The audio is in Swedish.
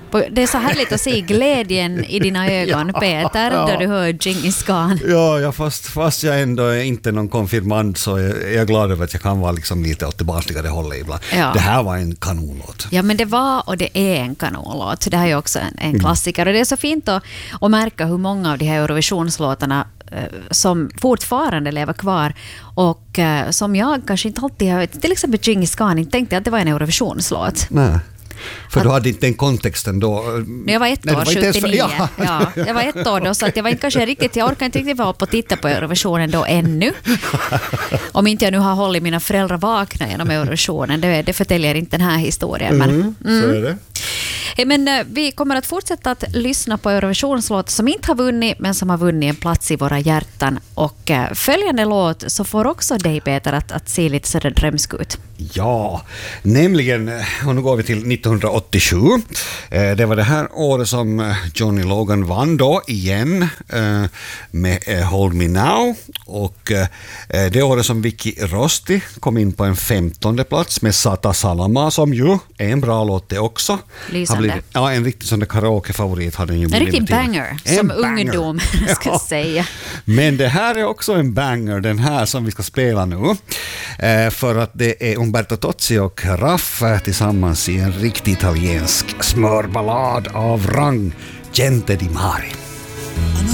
Det är så härligt att se glädjen i dina ögon, Peter, då du hör Djingis Khan. Ja, fast jag ändå är inte någon konfirmand så är jag glad över att jag kan vara liksom lite åt det barnsligare hållet ibland. Ja. Det här var en kanonlåt. Ja, men det var och det är en kanonlåt. Det här är också en klassiker och det är så fint att märka hur många av de här Eurovisionslåtarna som fortfarande lever kvar och som jag kanske inte alltid har, till exempel Djingis Khan, inte tänkte att det var en Eurovisionslåt. Nej. För du hade inte den kontexten då. Jag var ett år, 79. Ja, jag var ett år då, så att jag var inte kanske riktigt, jag orkade inte riktigt vara upp och titta på Eurovisionen då ännu. Om inte jag nu har hållit mina föräldrar vakna genom Eurovisionen, det förtäljer inte den här historien. Men, så är det. Men vi kommer att fortsätta att lyssna på Eurovisionslåt som inte har vunnit men som har vunnit en plats i våra hjärtan. Och följande låt så får också dig, Peter, att se lite sådär drömsk ut. Ja, nämligen, och nu går vi till 1987. Det var det här året som Johnny Logan vann då igen med Hold Me Now. Och det året som Vicky Rosti kom in på en 15:e plats med Sata Salama, som ju är en bra låt det också. Lysande. Ja, en riktig sån där karaoke-favorit hade den ju blivit. En riktig banger, som ungdom ska säga. Men det här är också en banger, den här som vi ska spela nu. För att det är Umberto Tozzi och Raff tillsammans i en riktig italiensk smörballad av rang, Gente di Mare.